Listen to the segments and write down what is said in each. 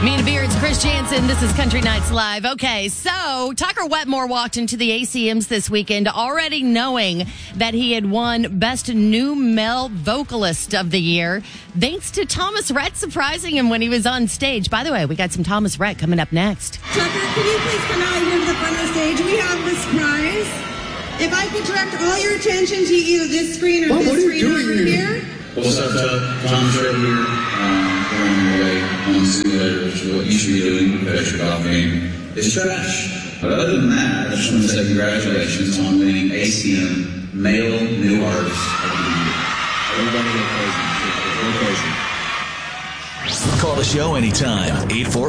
Mina Beards, Chris Jansen, this is Country Nights Live. Okay, so Tucker Wetmore walked into the ACMs this weekend already knowing that he had won Best New Male Vocalist of the Year, thanks to Thomas Rhett surprising him when he was on stage. By the way, we got some Thomas Rhett coming up next. Tucker, can you please come out here to the front of the stage? We have this prize. If I could direct all your attention to either this screen or this screen over here. What's up, Thomas Rhett here. We're on the way on the simulator, which is what you should be doing. Bet your golf game is trash. But other than that, I just want to say congratulations on winning ACM Male New Artist of the Year. Everybody go crazy. Call the show anytime.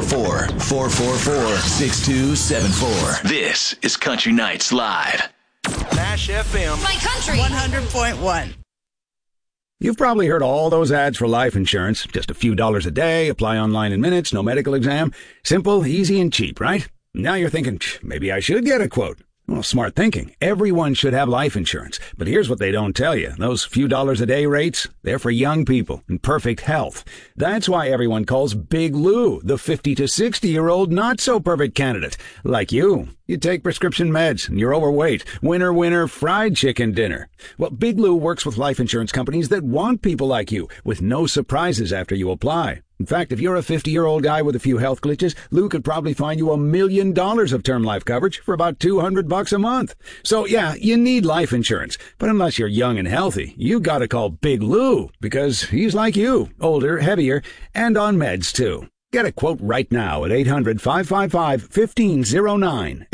844-444-6274. This is Country Nights Live. Nash FM. My country. 100.1. You've probably heard all those ads for life insurance. Just a few dollars a day, apply online in minutes, no medical exam. Simple, easy, and cheap, right? Now you're thinking, maybe I should get a quote. Well, smart thinking. Everyone should have life insurance. But here's what they don't tell you. Those few dollars a day rates, they're for young people in perfect health. That's why everyone calls Big Lou the 50 to 60-year-old not-so-perfect candidate. Like you. You take prescription meds and you're overweight. Winner, winner, fried chicken dinner. Well, Big Lou works with life insurance companies that want people like you, with no surprises after you apply. In fact, if you're a 50-year-old guy with a few health glitches, Lou could probably find you $1 million of term life coverage for about $200 a month. So yeah, you need life insurance. But unless you're young and healthy, you gotta call Big Lou, because he's like you, older, heavier, and on meds too. Get a quote right now at 800-555-1509,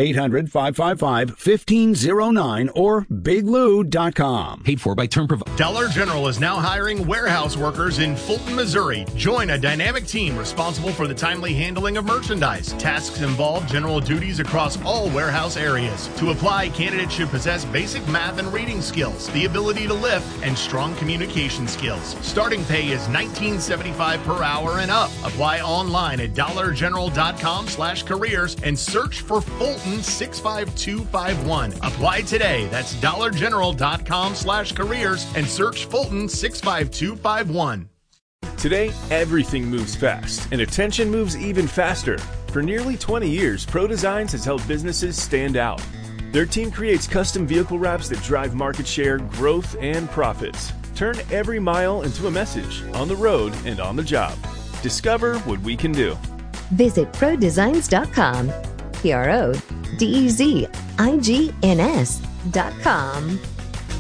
800-555-1509, or biglou.com. Paid for by Term Provider. Dollar General is now hiring warehouse workers in Fulton, Missouri. Join a dynamic team responsible for the timely handling of merchandise. Tasks involve general duties across all warehouse areas. To apply, candidates should possess basic math and reading skills, the ability to lift, and strong communication skills. Starting pay is $19.75 per hour and up. Apply online at dollargeneral.com/careers and search for Fulton 65251. Apply today. That's dollargeneral.com/careers and search Fulton 65251. Today, everything moves fast, and attention moves even faster. For nearly 20 years, Pro Designs has helped businesses stand out. Their team creates custom vehicle wraps that drive market share, growth, and profits. Turn every mile into a message, on the road and on the job. Discover what we can do. Visit ProDesigns.com. PRODEZIGNS.com.